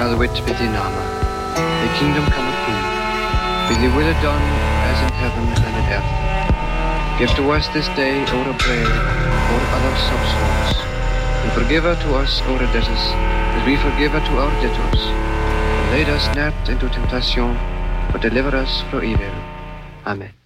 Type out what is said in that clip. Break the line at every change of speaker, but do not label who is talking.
eternal wit be thy name. Thy kingdom come soon. Be thy will done as in heaven and in earth. Give to us this day our bread, our other substance, and forgive to us our debts, as we forgive to our debtors. And lead us not into temptation, but deliver us from evil. Amen.